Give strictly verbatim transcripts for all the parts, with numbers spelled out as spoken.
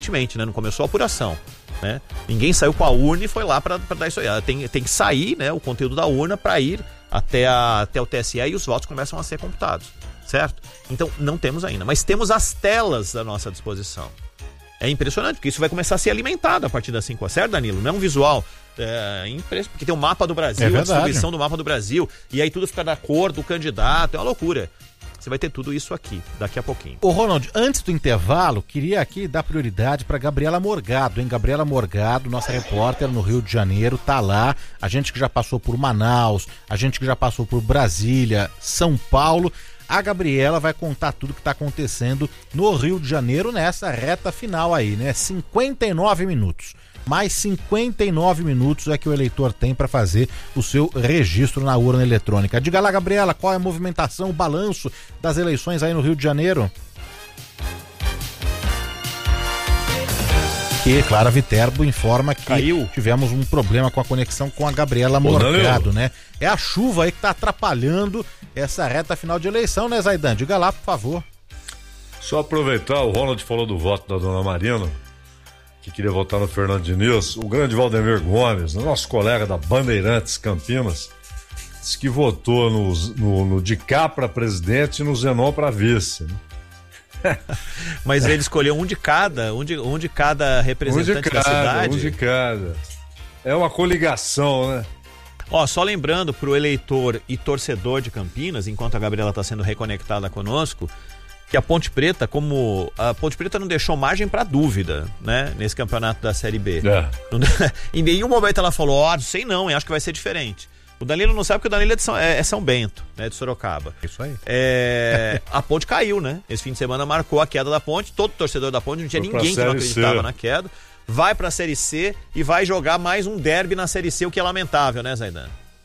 né? Não começou a apuração, né? Ninguém saiu com a urna e foi lá para dar isso aí. Tem, tem que sair, né, o conteúdo da urna para ir até, a, até o T S E e os votos começam a ser computados, certo? Então não temos ainda, mas temos as telas à nossa disposição. É impressionante, porque isso vai começar a ser alimentado a partir das cinco horas, certo, Danilo? Não é um visual, é impressionante, porque tem o mapa do Brasil, é a distribuição do mapa do Brasil, e aí tudo fica da cor do candidato, é uma loucura. Você vai ter tudo isso aqui, daqui a pouquinho. Ô Ronald, antes do intervalo, queria aqui dar prioridade para Gabriela Morgado, hein? Gabriela Morgado, nossa repórter no Rio de Janeiro, tá lá. A gente que já passou por Manaus, a gente que já passou por Brasília, São Paulo. A Gabriela vai contar tudo que tá acontecendo no Rio de Janeiro nessa reta final aí, né? cinquenta e nove minutos. Mais cinquenta e nove minutos é que o eleitor tem para fazer o seu registro na urna eletrônica. Diga lá, Gabriela, qual é a movimentação, o balanço das eleições aí no Rio de Janeiro? Que Clara Viterbo informa que Caiu. tivemos um problema com a conexão com a Gabriela Morgado, né? É a chuva aí que tá atrapalhando essa reta final de eleição, né, Zaidan? Diga lá, por favor. Só aproveitar, o Ronald falou do voto da dona Marina, que queria votar no Fernando Diniz. O grande Valdemir Gomes, nosso colega da Bandeirantes Campinas, disse que votou no, no, no de cá para presidente e no Zenon para vice, né? Mas ele escolheu um de cada, um de, um de cada representante um de cada, da cidade. Um de cada. É uma coligação, né? Ó, só lembrando pro eleitor e torcedor de Campinas, enquanto a Gabriela está sendo reconectada conosco, que a Ponte Preta, como a Ponte Preta não deixou margem para dúvida, né, nesse campeonato da Série B. É. Em nenhum momento ela falou, ó, oh, não sei não, eu acho que vai ser diferente. O Danilo não sabe porque o Danilo é, de São, é, é São Bento, né, de Sorocaba. Isso aí. É, a Ponte caiu, né? Esse fim de semana marcou a queda da Ponte, todo torcedor da Ponte, não tinha Foi ninguém que não acreditava C. na queda. Vai pra Série C e vai jogar mais um derby na Série C, o que é lamentável, né, Zaidan?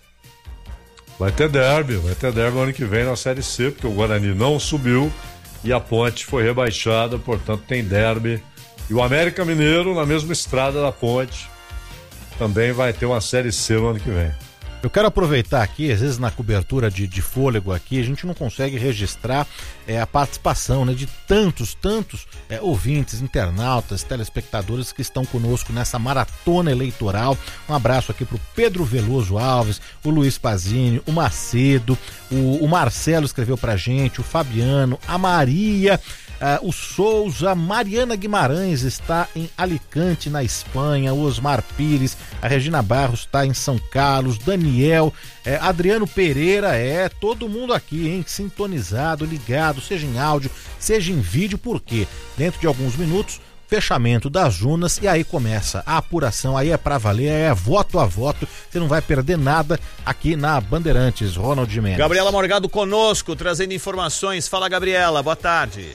Vai ter derby, vai ter derby ano que vem na Série C, porque o Guarani não subiu e a Ponte foi rebaixada, portanto tem derby. E o América Mineiro, na mesma estrada da Ponte, também vai ter uma Série C no ano que vem. Eu quero aproveitar aqui, às vezes na cobertura de, de fôlego aqui, a gente não consegue registrar é, a participação, né, de tantos, tantos é, ouvintes, internautas, telespectadores que estão conosco nessa maratona eleitoral. Um abraço aqui pro Pedro Veloso Alves, o Luiz Pazini, o Macedo, o, o Marcelo escreveu pra gente, o Fabiano, a Maria... Uh, o Souza, Mariana Guimarães está em Alicante, na Espanha, o Osmar Pires, a Regina Barros está em São Carlos, Daniel, é, Adriano Pereira, é, todo mundo aqui, hein, sintonizado, ligado, seja em áudio, seja em vídeo, porque dentro de alguns minutos, fechamento das urnas e aí começa a apuração, aí é pra valer, é voto a voto, você não vai perder nada aqui na Bandeirantes. Ronald Mendes. Gabriela Morgado conosco, trazendo informações. Fala, Gabriela, boa tarde.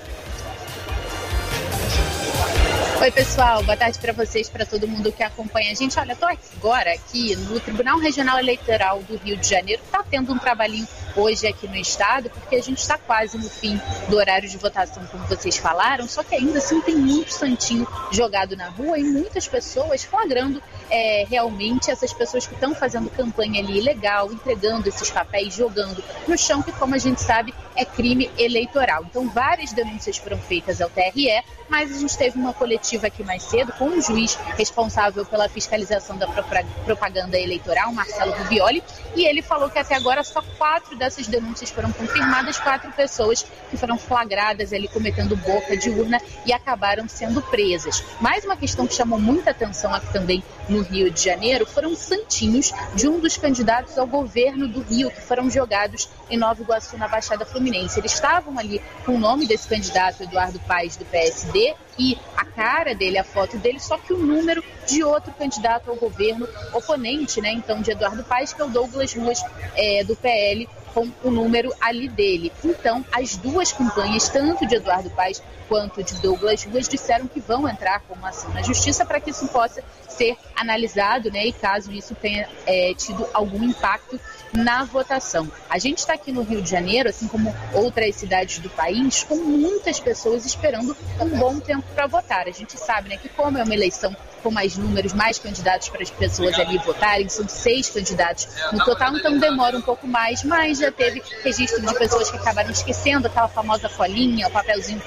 Oi, pessoal, boa tarde para vocês, para todo mundo que acompanha a gente. Olha, estou agora aqui no Tribunal Regional Eleitoral do Rio de Janeiro. Está tendo um trabalhinho hoje aqui no estado, porque a gente está quase no fim do horário de votação, como vocês falaram, só que ainda assim tem muito santinho jogado na rua e muitas pessoas flagrando é, realmente essas pessoas que estão fazendo campanha ali ilegal, entregando esses papéis, jogando no chão, que, como a gente sabe, é crime eleitoral. Então, várias denúncias foram feitas ao T R E, mas a gente teve uma coletiva aqui mais cedo com um juiz responsável pela fiscalização da propaganda eleitoral, Marcelo Rubioli, e ele falou que até agora só quatro dessas denúncias foram confirmadas, quatro pessoas que foram flagradas ali cometendo boca de urna e acabaram sendo presas. Mais uma questão que chamou muita atenção aqui também no Rio de Janeiro foram santinhos de um dos candidatos ao governo do Rio, que foram jogados em Nova Iguaçu, na Baixada Fluminense. Eles estavam ali com o nome desse candidato, Eduardo Paes, do P S D, e a cara dele, a foto dele, só que o número de outro candidato ao governo oponente, né, então, de Eduardo Paes, que é o Douglas Ruas, é, do P L, com o número ali dele. Então, as duas campanhas, tanto de Eduardo Paes quanto de Douglas Ruas, disseram que vão entrar com uma ação na justiça para que isso possa ser analisado, né, e caso isso tenha é, tido algum impacto na votação. A gente está aqui no Rio de Janeiro, assim como outras cidades do país, com muitas pessoas esperando um bom tempo para votar. A gente sabe, né, que como é uma eleição com mais números, mais candidatos para as pessoas ali votarem, são seis candidatos no total, então demora um pouco mais, mas já teve registro de pessoas que acabaram esquecendo aquela famosa folhinha, o papelzinho com os números,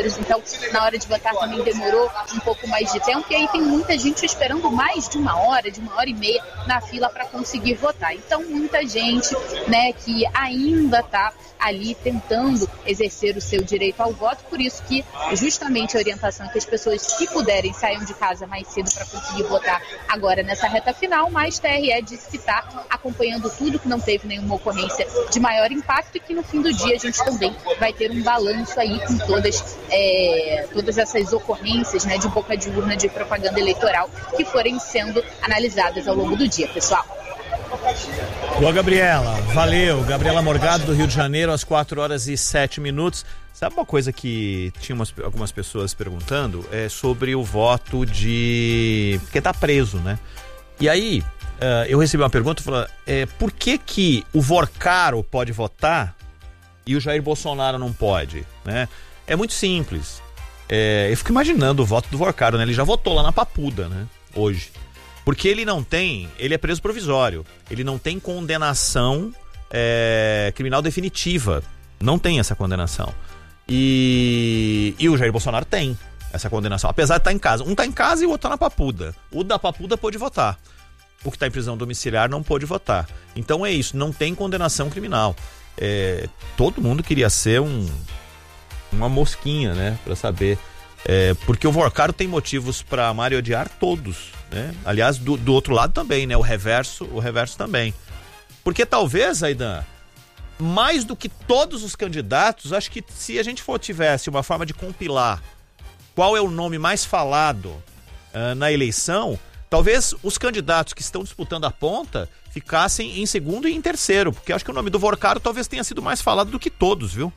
quilômetros, então na hora de votar também demorou um pouco mais de tempo, e aí tem muita gente esperando mais de uma hora, de uma hora e meia na fila para conseguir votar. Então muita gente, né, que ainda está ali tentando exercer o seu direito ao voto, por isso que justamente a orientação é que as pessoas que puderem saiam de casa mais cedo para conseguir votar agora nessa reta final, mas T R E disse que está acompanhando tudo, que não teve nenhuma ocorrência de maior impacto e que no fim do dia a gente também vai ter um balanço aí com todas, é, todas essas ocorrências, né, de boca de urna de propaganda eleitoral que forem sendo analisadas ao longo do dia, pessoal. Boa, Gabriela. Valeu. Gabriela Morgado, do Rio de Janeiro, às quatro horas e sete minutos. Sabe uma coisa que tinha umas, algumas pessoas perguntando? É sobre o voto de... Porque tá preso, né? E aí, uh, eu recebi uma pergunta falando, é, por que que o Vorcaro pode votar e o Jair Bolsonaro não pode, né? É muito simples. É, eu fico imaginando o voto do Vorcaro, né? Ele já votou lá na Papuda, né? Hoje. Porque ele não tem, ele é preso provisório, ele não tem condenação é, criminal definitiva, não tem essa condenação. E, e o Jair Bolsonaro tem essa condenação, apesar de estar em casa. Um está em casa e o outro está na Papuda. O da Papuda pôde votar, o que está em prisão domiciliar não pôde votar. Então é isso, não tem condenação criminal. É, todo mundo queria ser um, uma mosquinha, né, para saber. É, porque o Vorcaro tem motivos para amar e odiar todos, né? Aliás, do, do outro lado também, né? O reverso, o reverso também. Porque talvez, Aidan, mais do que todos os candidatos, acho que se a gente for tivesse uma forma de compilar qual é o nome mais falado uh, na eleição, talvez os candidatos que estão disputando a ponta ficassem em segundo e em terceiro, porque acho que o nome do Vorcaro talvez tenha sido mais falado do que todos, viu?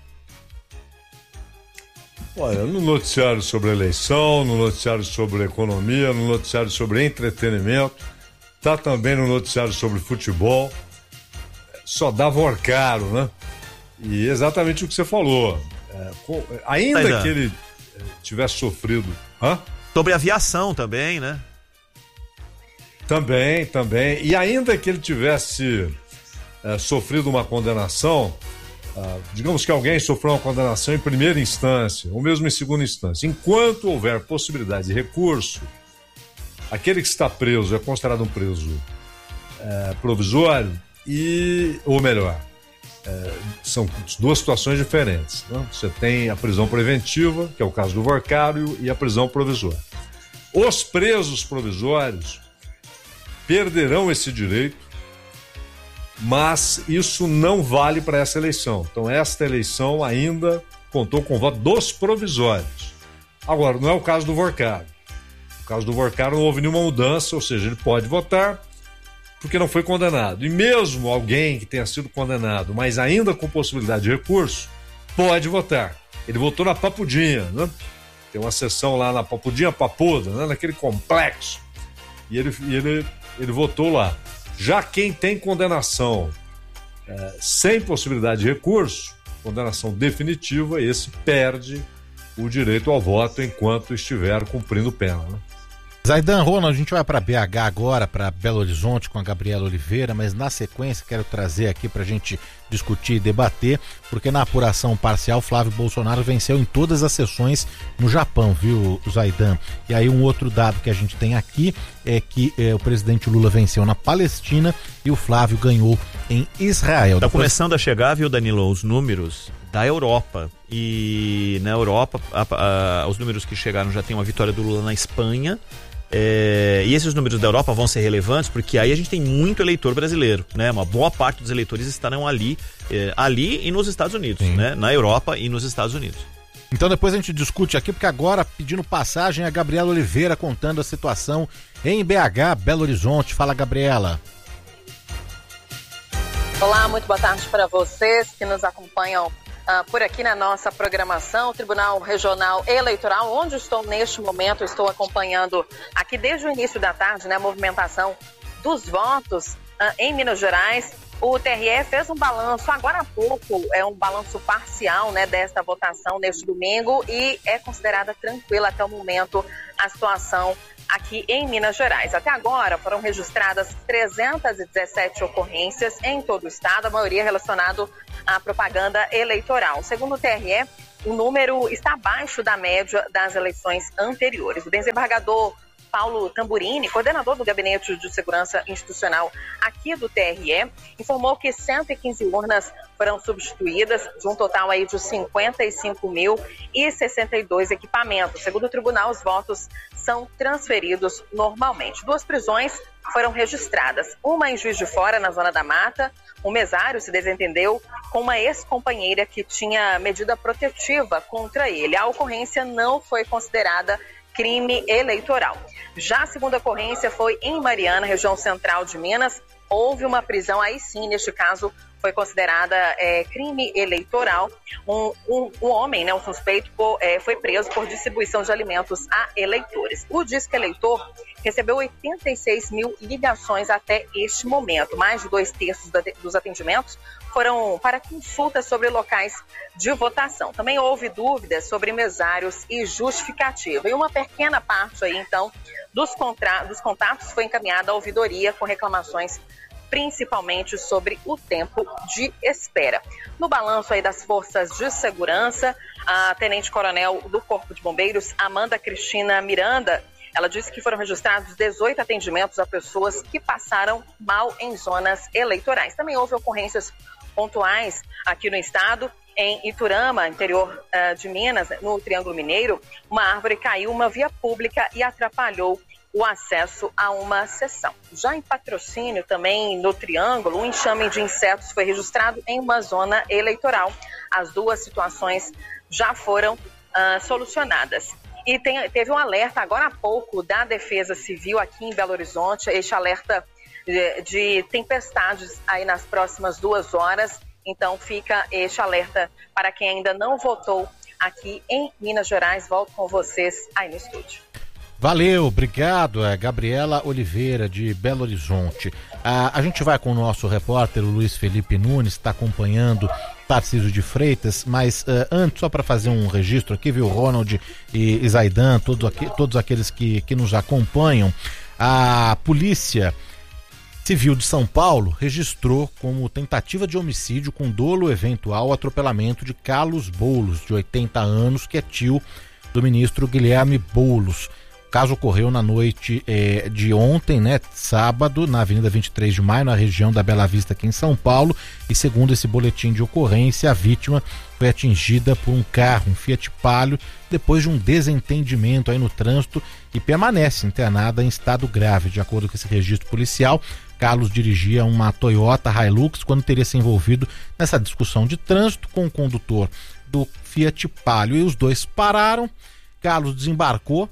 Olha, no noticiário sobre eleição, no noticiário sobre economia, no noticiário sobre entretenimento, tá também no noticiário sobre futebol, só dá Vorcaro, né? E exatamente o que você falou. É, com, ainda Ainda. que ele é, tivesse sofrido... Hã? Sobre aviação também, né? Também, também. E ainda que ele tivesse é, sofrido uma condenação... Uh, digamos que alguém sofreu uma condenação em primeira instância, ou mesmo em segunda instância. Enquanto houver possibilidade de recurso, aquele que está preso é considerado um preso é, provisório, e, ou melhor, é, são duas situações diferentes, né? Você tem a prisão preventiva, que é o caso do Vorcaro, e a prisão provisória. Os presos provisórios perderão esse direito, mas isso não vale para essa eleição. Então, esta eleição ainda contou com o voto dos provisórios. Agora, não é o caso do Vorcaro. No caso do Vorcaro não houve nenhuma mudança, ou seja, ele pode votar porque não foi condenado. E mesmo alguém que tenha sido condenado, mas ainda com possibilidade de recurso, pode votar. Ele votou na Papudinha, né? Tem uma sessão lá na Papudinha Papuda, né? Naquele complexo. E ele, ele, ele votou lá. Já quem tem condenação é, sem possibilidade de recurso, condenação definitiva, esse perde o direito ao voto enquanto estiver cumprindo pena, né? Zaidan, Ronald, a gente vai para B H agora, para Belo Horizonte com a Gabriela Oliveira, mas na sequência quero trazer aqui para a gente discutir e debater, porque na apuração parcial Flávio Bolsonaro venceu em todas as sessões no Japão, viu, Zaidan? E aí um outro dado que a gente tem aqui é que é, o presidente Lula venceu na Palestina e o Flávio ganhou em Israel. Tá Depois... começando a chegar, viu, Danilo, os números da Europa. E na Europa, a, a, os números que chegaram já tem uma vitória do Lula na Espanha. É, e esses números da Europa vão ser relevantes porque aí a gente tem muito eleitor brasileiro, né? Uma boa parte dos eleitores estarão ali, é, ali e nos Estados Unidos, né? Na Europa e nos Estados Unidos. Então depois a gente discute aqui, porque agora, pedindo passagem, a Gabriela Oliveira contando a situação em B H, Belo Horizonte. Fala, Gabriela. Olá, muito boa tarde para vocês que nos acompanham Uh, por aqui na nossa programação, Tribunal Regional Eleitoral, onde estou neste momento, estou acompanhando aqui desde o início da tarde, né, a movimentação dos votos uh, em Minas Gerais. O T R E fez um balanço agora há pouco, é um balanço parcial, né, desta votação neste domingo e é considerada tranquila até o momento a situação aqui em Minas Gerais. Até agora foram registradas trezentas e dezessete ocorrências em todo o estado, a maioria relacionada à propaganda eleitoral. Segundo o T R E, o número está abaixo da média das eleições anteriores. O desembargador Paulo Tamburini, coordenador do Gabinete de Segurança Institucional aqui do T R E, informou que cento e quinze urnas foram substituídas, de um total aí de cinquenta e cinco mil e sessenta e dois equipamentos. Segundo o tribunal, os votos são transferidos normalmente. Duas prisões foram registradas, uma em Juiz de Fora, na Zona da Mata. Um mesário se desentendeu com uma ex-companheira que tinha medida protetiva contra ele. A ocorrência não foi considerada crime eleitoral. Já a segunda ocorrência foi em Mariana, região central de Minas. Houve uma prisão, aí sim, neste caso, foi considerada é, crime eleitoral. Um, um, um homem, né, um suspeito, por, é, foi preso por distribuição de alimentos a eleitores. O Disque Eleitor recebeu oitenta e seis mil ligações até este momento. Mais de dois terços da, dos atendimentos foram para consultas sobre locais de votação. Também houve dúvidas sobre mesários e justificativa. E uma pequena parte aí, então, dos, contra... dos contatos foi encaminhada à ouvidoria com reclamações principalmente sobre o tempo de espera. No balanço aí das forças de segurança, a tenente-coronel do Corpo de Bombeiros, Amanda Cristina Miranda, ela disse que foram registrados dezoito atendimentos a pessoas que passaram mal em zonas eleitorais. Também houve ocorrências pontuais aqui no estado. Em Iturama, interior uh, de Minas, no Triângulo Mineiro, uma árvore caiu uma via pública e atrapalhou o acesso a uma sessão. Já em Patrocínio, também no Triângulo, um enxame de insetos foi registrado em uma zona eleitoral. As duas situações já foram uh, solucionadas. E tem, teve um alerta agora há pouco da Defesa Civil aqui em Belo Horizonte, este alerta de, de tempestades aí nas próximas duas horas. Então fica este alerta para quem ainda não votou aqui em Minas Gerais. Volto com vocês aí no estúdio. Valeu, obrigado, é Gabriela Oliveira, de Belo Horizonte. Ah, a gente vai com o nosso repórter, o Luiz Felipe Nunes, está acompanhando Tarcísio de Freitas, mas uh, antes, só para fazer um registro aqui, viu, Ronald e Zaidan, todo aqui, todos aqueles que, que nos acompanham, a Polícia Civil de São Paulo registrou como tentativa de homicídio com dolo eventual o atropelamento de Carlos Boulos, de oitenta anos, que é tio do ministro Guilherme Boulos. O caso ocorreu na noite eh, de ontem, né, sábado, na Avenida vinte e três de maio, na região da Bela Vista, aqui em São Paulo, e segundo esse boletim de ocorrência, a vítima foi atingida por um carro, um Fiat Palio, depois de um desentendimento aí no trânsito, e permanece internada em estado grave. De acordo com esse registro policial, Carlos dirigia uma Toyota Hilux quando teria se envolvido nessa discussão de trânsito com o condutor do Fiat Palio, e os dois pararam. Carlos desembarcou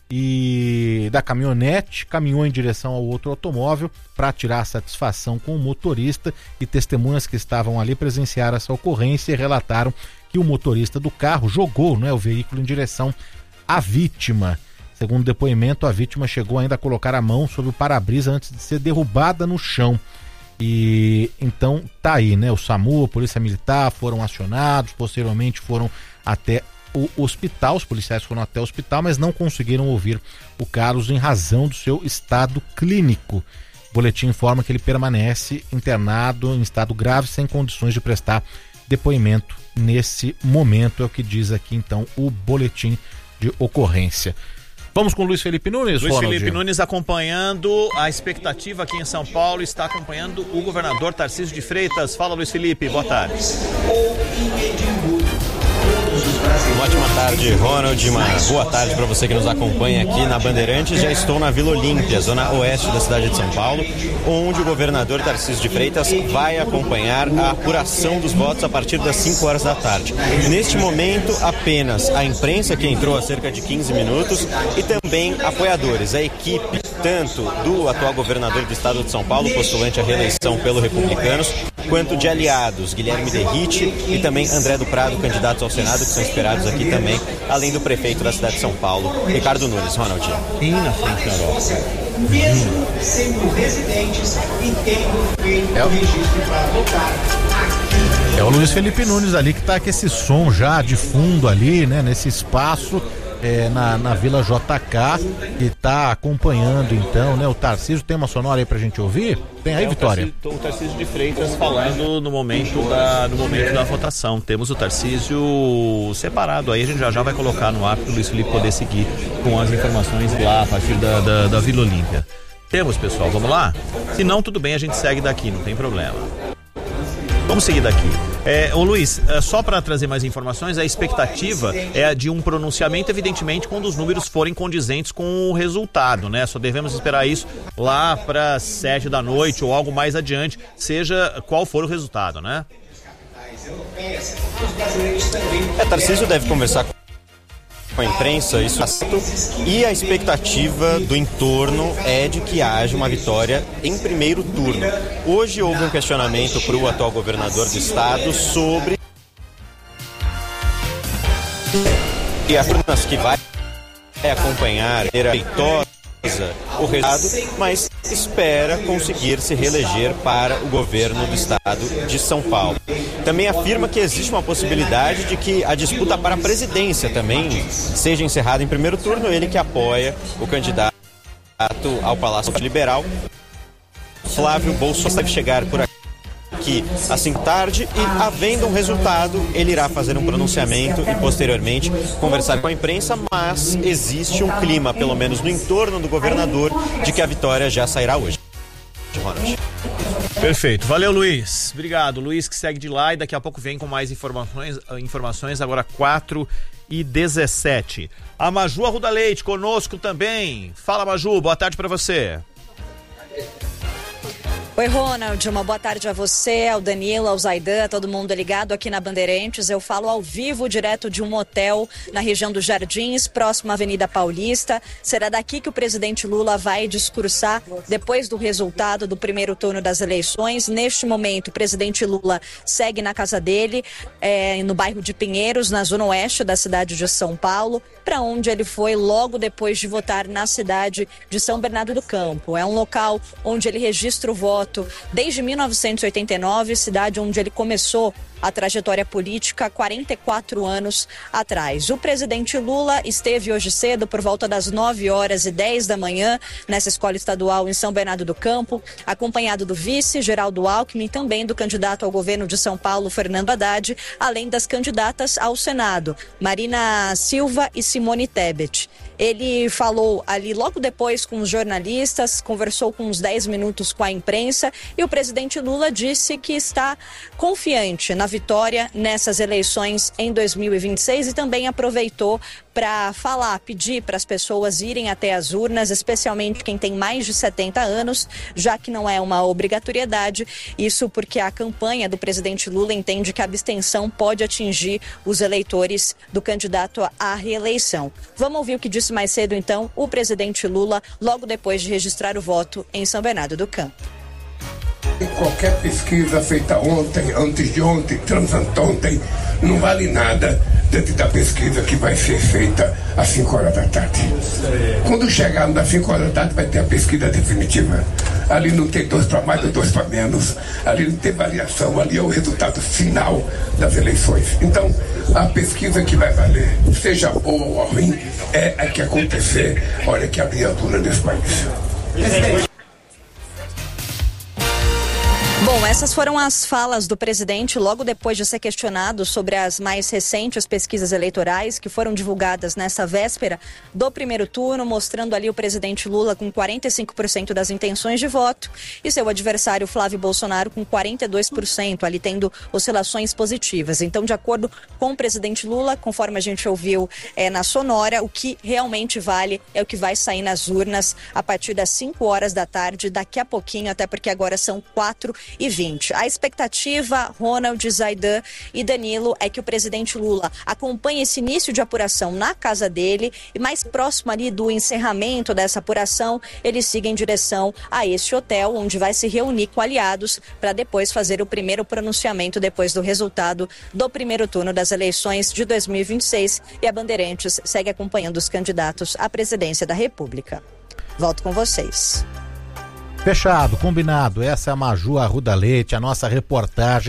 e da caminhonete, caminhou em direção ao outro automóvel para tirar satisfação com o motorista, e testemunhas que estavam ali presenciaram essa ocorrência e relataram que o motorista do carro jogou, né, o veículo em direção à vítima. Segundo o depoimento, a vítima chegou ainda a colocar a mão sobre o para-brisa antes de ser derrubada no chão. E então tá aí, né, o SAMU, a Polícia Militar foram acionados, posteriormente foram até o hospital, os policiais foram até o hospital, mas não conseguiram ouvir o Carlos em razão do seu estado clínico. O boletim informa que ele permanece internado em estado grave, sem condições de prestar depoimento nesse momento, é o que diz aqui então o boletim de ocorrência. Vamos com o Luiz Felipe Nunes, Luiz Ronald. Felipe Nunes acompanhando a expectativa aqui em São Paulo, está acompanhando o governador Tarcísio de Freitas. Fala, Luiz Felipe, boa tarde. Uma ótima tarde, Ronald, uma boa tarde para você que nos acompanha aqui na Bandeirantes. Já estou na Vila Olímpia, zona oeste da cidade de São Paulo, onde o governador Tarcísio de Freitas vai acompanhar a apuração dos votos a partir das cinco horas da tarde. Neste momento, apenas a imprensa, que entrou há cerca de quinze minutos, e também apoiadores, a equipe tanto do atual governador do estado de São Paulo, postulante à reeleição pelo Republicanos, quanto de aliados, Guilherme Derrite e também André do Prado, candidatos ao Senado, que são esperados aqui também, além do prefeito da cidade de São Paulo, Ricardo Nunes. Ronald. E na frente da Europa, mesmo sendo residentes e tendo feito o registro para votar aqui. É o Luiz Felipe Nunes ali que tá com esse som já de fundo ali, né, nesse espaço, é, na, na Vila J K, que está acompanhando então, né? O Tarcísio, tem uma sonora aí pra gente ouvir? Tem aí, é, Vitória? O Tarcísio, o Tarcísio de Freitas falando no momento, da, no momento da votação. Temos o Tarcísio separado aí, a gente já já vai colocar no ar para o Luiz Felipe poder seguir com as informações lá a partir da, da, da Vila Olímpia. Temos, pessoal, vamos lá? Se não, tudo bem, a gente segue daqui, não tem problema. Vamos seguir daqui. É, ô Luiz, é, só para trazer mais informações, a expectativa é a de um pronunciamento, evidentemente, quando os números forem condizentes com o resultado, né? Só devemos esperar isso lá para sete da noite ou algo mais adiante, seja qual for o resultado, né? É, Tarcísio deve conversar com a imprensa, isso e a expectativa do entorno é de que haja uma vitória em primeiro turno. Hoje houve um questionamento para o atual governador do estado sobre e as urnas que vai acompanhar a vitória, o resultado, mas espera conseguir se reeleger para o governo do estado de São Paulo. Também afirma que existe uma possibilidade de que a disputa para a presidência também seja encerrada em primeiro turno, ele que apoia o candidato ao Palácio Liberal, Flávio Bolsonaro, deve chegar por aqui aqui assim tarde e, havendo um resultado, ele irá fazer um pronunciamento e posteriormente conversar com a imprensa, mas existe um clima, pelo menos no entorno do governador, de que a vitória já sairá hoje. Ronald. Perfeito, valeu Luiz, obrigado. Luiz que segue de lá e daqui a pouco vem com mais informações, informações agora quatro e dezessete. A Maju Arruda Leite conosco também. Fala Maju, boa tarde para você. Oi, Ronald, uma boa tarde a você, ao Danilo, ao Zaidan, a todo mundo ligado aqui na Bandeirantes. Eu falo ao vivo, direto de um hotel na região dos Jardins, próximo à Avenida Paulista. Será daqui que o presidente Lula vai discursar depois do resultado do primeiro turno das eleições. Neste momento, o presidente Lula segue na casa dele, é, no bairro de Pinheiros, na zona oeste da cidade de São Paulo, para onde ele foi logo depois de votar na cidade de São Bernardo do Campo. É um local onde ele registra o voto desde mil novecentos e oitenta e nove, cidade onde ele começou a trajetória política há quarenta e quatro anos atrás. O presidente Lula esteve hoje cedo, por volta das nove horas e dez da manhã, nessa escola estadual em São Bernardo do Campo, acompanhado do vice, Geraldo Alckmin, e também do candidato ao governo de São Paulo, Fernando Haddad, além das candidatas ao Senado, Marina Silva e Simone Tebet. Ele falou ali logo depois com os jornalistas, conversou com uns dez minutos com a imprensa e o presidente Lula disse que está confiante na vitória nessas eleições em dois mil e vinte e seis e também aproveitou para falar, pedir para as pessoas irem até as urnas, especialmente quem tem mais de setenta anos, já que não é uma obrigatoriedade. Isso porque a campanha do presidente Lula entende que a abstenção pode atingir os eleitores do candidato à reeleição. Vamos ouvir o que disse mais cedo, então, o presidente Lula, logo depois de registrar o voto em São Bernardo do Campo. Qualquer pesquisa feita ontem, antes de ontem, transanteontem, não vale nada dentro da pesquisa que vai ser feita às cinco horas da tarde. Quando chegarmos às cinco horas da tarde, vai ter a pesquisa definitiva. Ali não tem dois para mais ou dois para menos. Ali não tem variação. Ali é o resultado final das eleições. Então, a pesquisa que vai valer, seja boa ou ruim, é a que acontecer. Olha que abrir a urna nesse país. Bom, essas foram as falas do presidente logo depois de ser questionado sobre as mais recentes pesquisas eleitorais que foram divulgadas nessa véspera do primeiro turno, mostrando ali o presidente Lula com quarenta e cinco por cento das intenções de voto e seu adversário Flávio Bolsonaro com quarenta e dois por cento, ali tendo oscilações positivas. Então, de acordo com o presidente Lula, conforme a gente ouviu é, na sonora, o que realmente vale é o que vai sair nas urnas a partir das cinco horas da tarde, daqui a pouquinho, até porque agora são quatro e vinte. A expectativa, Ronald, Zaidan e Danilo, é que o presidente Lula acompanhe esse início de apuração na casa dele e mais próximo ali do encerramento dessa apuração, ele siga em direção a esse hotel, onde vai se reunir com aliados para depois fazer o primeiro pronunciamento depois do resultado do primeiro turno das eleições de dois mil e vinte e seis, e a Bandeirantes segue acompanhando os candidatos à presidência da República. Volto com vocês. Fechado, combinado. Essa é a Maju Arruda Leite, a nossa reportagem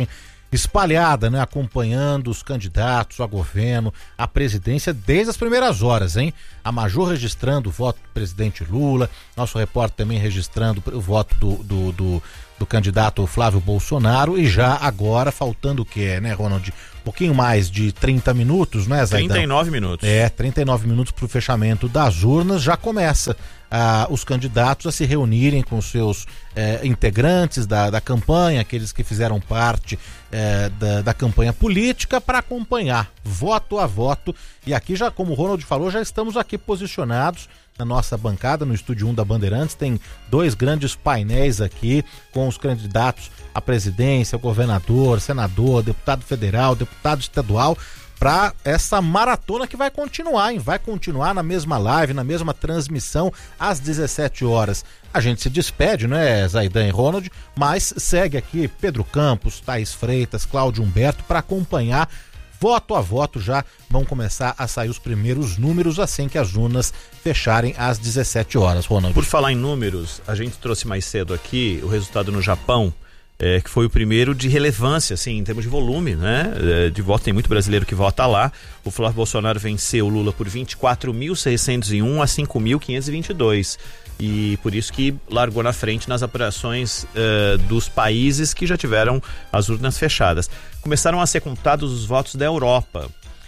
espalhada, né, acompanhando os candidatos a governo, a presidência desde as primeiras horas, hein? A Maju registrando o voto do presidente Lula, nosso repórter também registrando o voto do, do, do, do candidato Flávio Bolsonaro, e já agora faltando o quê, né, Ronald? Um pouquinho mais de trinta minutos, né, Zaidão? trinta e nove minutos. É, trinta e nove minutos para o fechamento das urnas, já começa ah, os candidatos a se reunirem com os seus eh, integrantes da, da campanha, aqueles que fizeram parte eh, da, da campanha política, para acompanhar voto a voto. E aqui já, como o Ronald falou, já estamos aqui posicionados na nossa bancada, no Estúdio um da Bandeirantes. Tem dois grandes painéis aqui com os candidatos à presidência, governador, senador, deputado federal, deputado estadual, para essa maratona que vai continuar, hein? Vai continuar na mesma live, na mesma transmissão, às dezessete horas. A gente se despede, né, Zaidan e Ronald, mas segue aqui Pedro Campos, Thaís Freitas, Cláudio Humberto, para acompanhar voto a voto. Já vão começar a sair os primeiros números assim que as urnas fecharem às dezessete horas, Ronald. Por falar em números, a gente trouxe mais cedo aqui o resultado no Japão, É, que foi o primeiro de relevância, assim, em termos de volume, né? É, de voto, tem muito brasileiro que vota lá. O Flávio Bolsonaro venceu o Lula por vinte e quatro mil seiscentos e um a cinco mil quinhentos e vinte e dois. E por isso que largou na frente nas apurações uh, dos países que já tiveram as urnas fechadas. Começaram a ser contados os votos da Europa.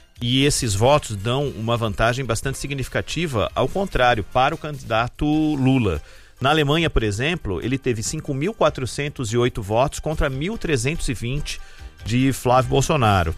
E esses votos dão uma vantagem bastante significativa, ao contrário, para o candidato Lula. Na Alemanha, por exemplo, ele teve cinco mil quatrocentos e oito votos contra mil trezentos e vinte de Flávio Bolsonaro.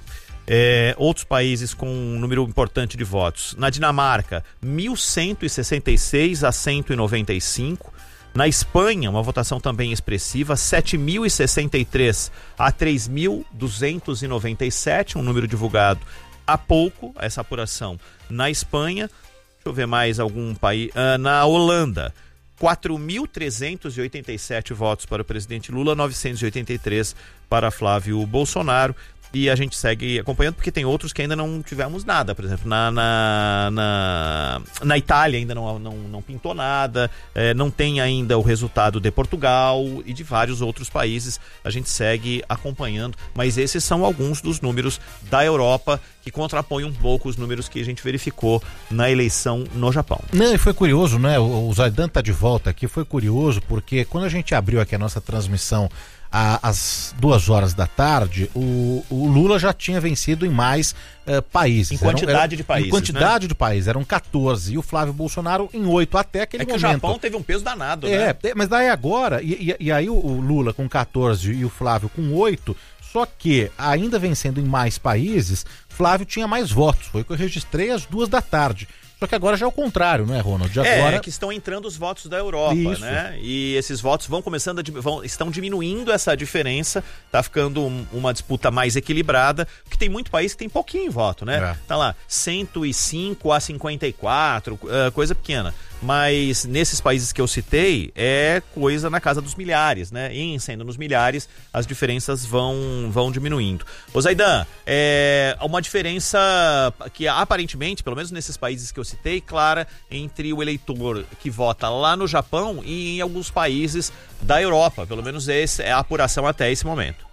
É, outros países com um número importante de votos. Na Dinamarca, mil cento e sessenta e seis a cento e noventa e cinco. Na Espanha, uma votação também expressiva, sete mil e sessenta e três a três mil duzentos e noventa e sete, um número divulgado há pouco, essa apuração na Espanha. Deixa eu ver mais algum país. Ah, na Holanda, quatro mil trezentos e oitenta e sete votos para o presidente Lula, novecentos e oitenta e três para Flávio Bolsonaro. E a gente segue acompanhando porque tem outros que ainda não tivemos nada. Por exemplo, na, na, na, na Itália ainda não, não, não pintou nada, é, não tem ainda o resultado de Portugal e de vários outros países. A gente segue acompanhando, mas esses são alguns dos números da Europa que contrapõem um pouco os números que a gente verificou na eleição no Japão. Não, e foi curioso, né? O, o Zaidan tá de volta aqui, foi curioso porque quando a gente abriu aqui a nossa transmissão às duas horas da tarde, o, o Lula já tinha vencido em mais uh, países. Em quantidade eram, eram, de países, Em quantidade né? de países, eram quatorze, e o Flávio Bolsonaro em oito até aquele momento. É que momento. O Japão teve um peso danado, é, né? É, mas daí agora, e, e, e aí o, o Lula com quatorze e o Flávio com oito, só que ainda vencendo em mais países, Flávio tinha mais votos. Foi o que eu registrei às duas da tarde. Só que agora já é o contrário, né, Ronald? É, agora... é que estão entrando os votos da Europa, Isso. né? E esses votos vão começando, a, vão, estão diminuindo essa diferença, tá ficando um, uma disputa mais equilibrada, porque tem muito país que tem pouquinho voto, né? É. Tá lá, cento e cinco a cinquenta e quatro, uh, coisa pequena. Mas nesses países que eu citei, é coisa na casa dos milhares, né? E sendo nos milhares, as diferenças vão, vão diminuindo. Ô Zaidan, é uma diferença que aparentemente, pelo menos nesses países que eu citei, clara entre o eleitor que vota lá no Japão e em alguns países da Europa. Pelo menos essa é a apuração até esse momento.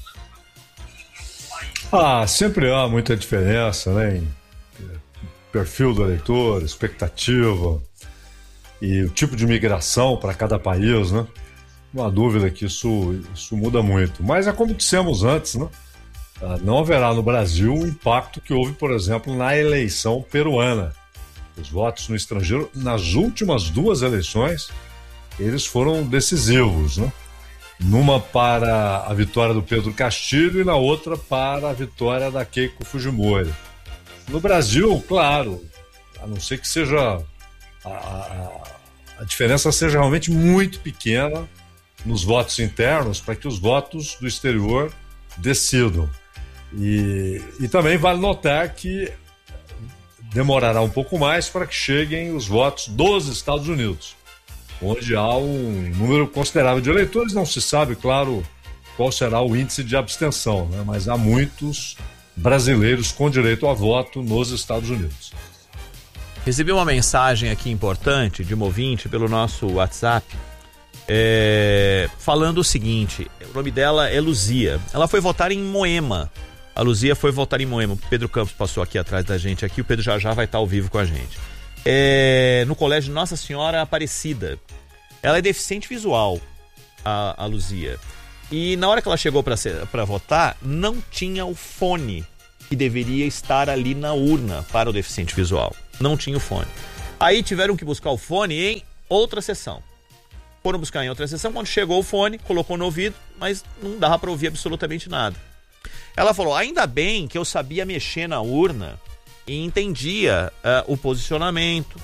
Ah, sempre há muita diferença, né? Em perfil do eleitor, expectativa e o tipo de migração para cada país, né? Não há dúvida que isso, isso muda muito. Mas é como dissemos antes, né? Não haverá no Brasil o impacto que houve, por exemplo, na eleição peruana. Os votos no estrangeiro, nas últimas duas eleições, eles foram decisivos, né? Numa para a vitória do Pedro Castilho e na outra para a vitória da Keiko Fujimori. No Brasil, claro, a não ser que seja a, a, a diferença seja realmente muito pequena nos votos internos para que os votos do exterior decidam. E, e também vale notar que demorará um pouco mais para que cheguem os votos dos Estados Unidos, onde há um número considerável de eleitores. Não se sabe, claro, qual será o índice de abstenção, né? Mas há muitos brasileiros com direito a voto nos Estados Unidos. Recebi uma mensagem aqui importante de um ouvinte pelo nosso WhatsApp. é, falando o seguinte, o nome dela é Luzia, ela foi votar em Moema, a Luzia foi votar em Moema, o Pedro Campos passou aqui atrás da gente, aqui o Pedro já já vai estar ao vivo com a gente, é, no colégio Nossa Senhora Aparecida. Ela é deficiente visual, a, a Luzia, e na hora que ela chegou para votar, não tinha o fone que deveria estar ali na urna para o deficiente visual, não tinha o fone. Aí tiveram que buscar o fone em outra sessão. Foram buscar em outra sessão, quando chegou o fone, colocou no ouvido, mas não dava para ouvir absolutamente nada. Ela falou, ainda bem que eu sabia mexer na urna e entendia uh, o posicionamento,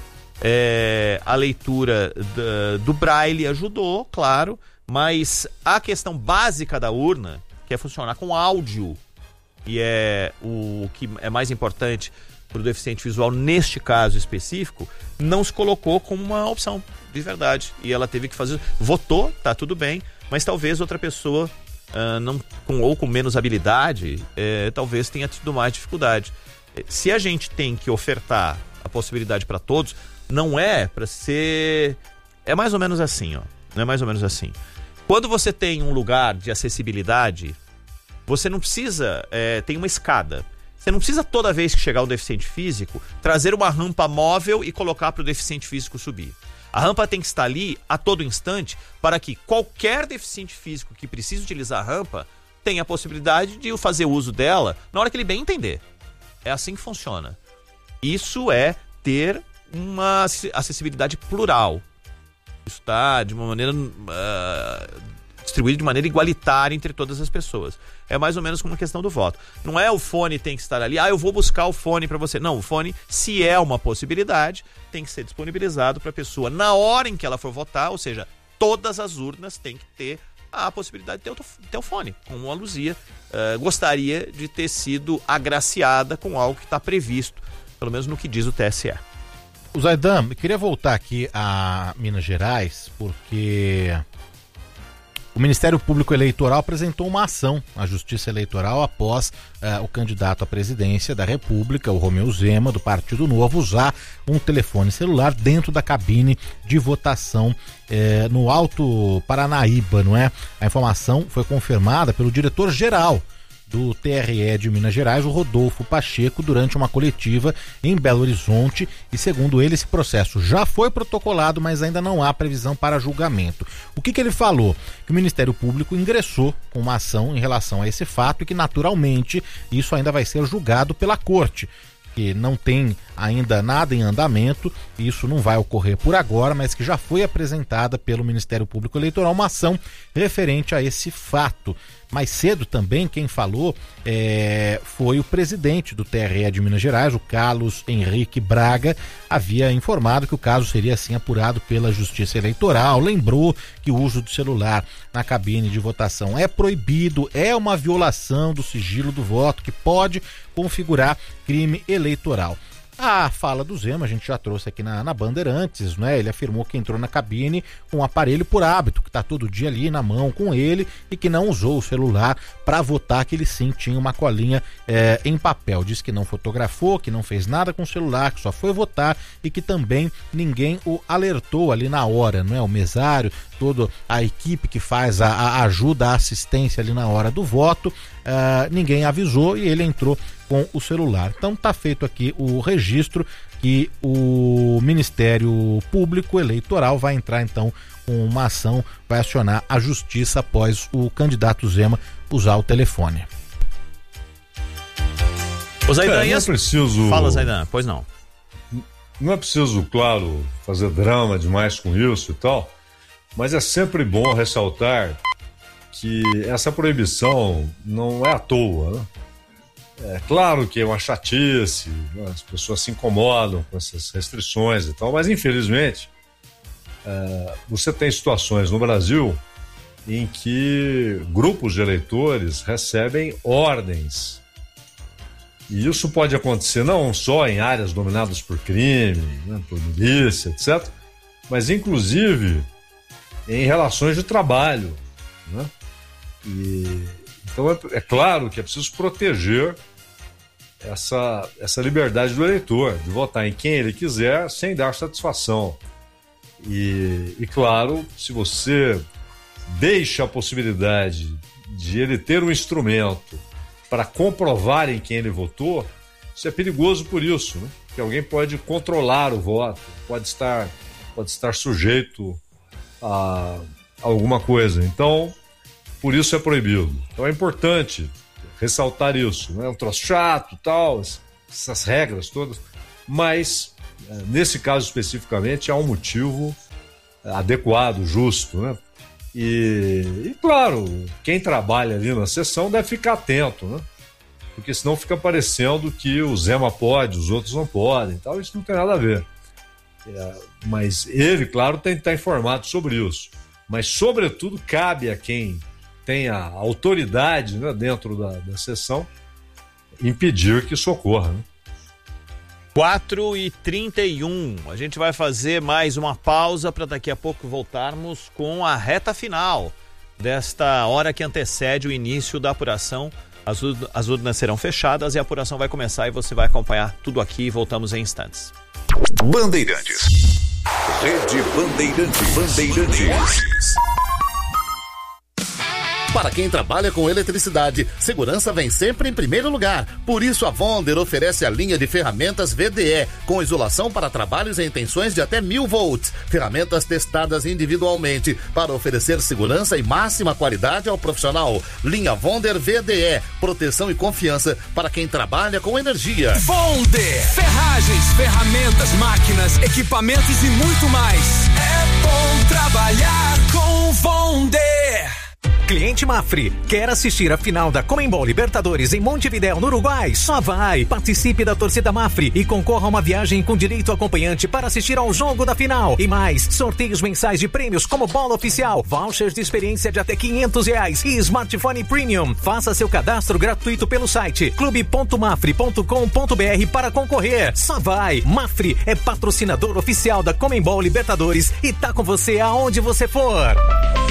é, a leitura do, do braille ajudou, claro, mas a questão básica da urna, que é funcionar com áudio, e é o que é mais importante para o deficiente visual neste caso específico, não se colocou como uma opção, de verdade. E ela teve que fazer, votou, tá tudo bem, mas talvez outra pessoa, uh, não, com, ou com menos habilidade, é, talvez tenha tido mais dificuldade. Se a gente tem que ofertar a possibilidade para todos, não é para ser... É mais ou menos assim, ó. Não é mais ou menos assim. Quando você tem um lugar de acessibilidade, você não precisa... É, tem uma escada. Você não precisa toda vez que chegar um deficiente físico trazer uma rampa móvel e colocar para o deficiente físico subir. A rampa tem que estar ali a todo instante para que qualquer deficiente físico que precise utilizar a rampa tenha a possibilidade de fazer uso dela na hora que ele bem entender. É assim que funciona. Isso é ter uma acessibilidade plural. Isso está de uma maneira... Uh, distribuído de maneira igualitária entre todas as pessoas. É mais ou menos como a questão do voto. Não é o fone tem que estar ali, ah, eu vou buscar o fone para você. Não, o fone, se é uma possibilidade, tem que ser disponibilizado para a pessoa na hora em que ela for votar, ou seja, todas as urnas têm que ter a possibilidade de ter o, ter o fone, como a Luzia uh, gostaria de ter sido agraciada com algo que está previsto, pelo menos no que diz o T S E. O Zaidan, eu queria voltar aqui a Minas Gerais, porque... O Ministério Público Eleitoral apresentou uma ação à Justiça Eleitoral após uh, o candidato à presidência da República, o Romeu Zema, do Partido Novo, usar um telefone celular dentro da cabine de votação eh, no Alto Paranaíba, não é? A informação foi confirmada pelo diretor-geral do T R E de Minas Gerais, o Rodolfo Pacheco, durante uma coletiva em Belo Horizonte, e segundo ele, esse processo já foi protocolado, mas ainda não há previsão para julgamento. O que que ele falou? Que o Ministério Público ingressou com uma ação em relação a esse fato e que naturalmente isso ainda vai ser julgado pela Corte, que não tem ainda nada em andamento, e isso não vai ocorrer por agora, mas que já foi apresentada pelo Ministério Público Eleitoral uma ação referente a esse fato. Mais cedo também, quem falou é, foi o presidente do T R E de Minas Gerais, o Carlos Henrique Braga, havia informado que o caso seria assim apurado pela Justiça Eleitoral, lembrou que o uso do celular na cabine de votação é proibido, é uma violação do sigilo do voto que pode configurar crime eleitoral. A fala do Zema, a gente já trouxe aqui na, na Bandeirantes, né? Ele afirmou que entrou na cabine com um aparelho por hábito, que está todo dia ali na mão com ele e que não usou o celular para votar, que ele sim tinha uma colinha é, em papel. Diz que não fotografou, que não fez nada com o celular, que só foi votar e que também ninguém o alertou ali na hora, não é? O mesário, toda a equipe que faz a, a ajuda, a assistência ali na hora do voto, uh, ninguém avisou e ele entrou com o celular. Então tá feito aqui o registro que o Ministério Público Eleitoral vai entrar então com uma ação, vai acionar a justiça após o candidato Zema usar o telefone. O Zaidan, é, não é preciso... Fala, Zaidan, pois não. Não é preciso, claro, fazer drama demais com isso e tal, mas é sempre bom ressaltar que essa proibição não é à toa, né? É claro que é uma chatice, né? As pessoas se incomodam com essas restrições e tal, mas infelizmente é, você tem situações no Brasil em que grupos de eleitores recebem ordens. E isso pode acontecer não só em áreas dominadas por crime, né, por milícia, etcétera, mas inclusive em relações de trabalho, né? E, então é, é claro que é preciso proteger essa, essa liberdade do eleitor, de votar em quem ele quiser sem dar satisfação. E, e claro, se você deixa a possibilidade de ele ter um instrumento para comprovar em quem ele votou, isso é perigoso por isso, né? Porque alguém pode controlar o voto, pode estar, pode estar sujeito a alguma coisa. Então, por isso é proibido. Então é importante ressaltar isso, né? É um troço chato, tal, essas regras todas, mas nesse caso especificamente há um motivo adequado, justo, né? E, e claro, quem trabalha ali na sessão deve ficar atento, né? Porque senão fica parecendo que o Zema pode, os outros não podem, tal. Isso não tem nada a ver. É, mas ele, claro, tem que estar informado sobre isso. Mas, sobretudo, cabe a quem tem a autoridade, né, dentro da, da sessão impedir que isso ocorra, né? quatro e trinta e um, a gente vai fazer mais uma pausa para daqui a pouco voltarmos com a reta final desta hora que antecede o início da apuração. As, ur- as urnas serão fechadas e a apuração vai começar e você vai acompanhar tudo aqui. Voltamos em instantes. Bandeirantes. Rede Bandeirantes. Bandeirantes. Para quem trabalha com eletricidade, segurança vem sempre em primeiro lugar. Por isso, a Vonder oferece a linha de ferramentas V D E, com isolação para trabalhos em tensões de até mil volts. Ferramentas testadas individualmente para oferecer segurança e máxima qualidade ao profissional. Linha Vonder V D E, proteção e confiança para quem trabalha com energia. Vonder, ferragens, ferramentas, máquinas, equipamentos e muito mais. É bom trabalhar com Vonder. Cliente Mafre, quer assistir a final da Conmebol Libertadores em Montevidéu, no Uruguai? Só vai! Participe da torcida Mafre e concorra a uma viagem com direito acompanhante para assistir ao jogo da final. E mais, sorteios mensais de prêmios como bola oficial, vouchers de experiência de até quinhentos reais e smartphone premium. Faça seu cadastro gratuito pelo site clube ponto mafre ponto com ponto br para concorrer. Só vai! Mafre é patrocinador oficial da Conmebol Libertadores e tá com você aonde você for.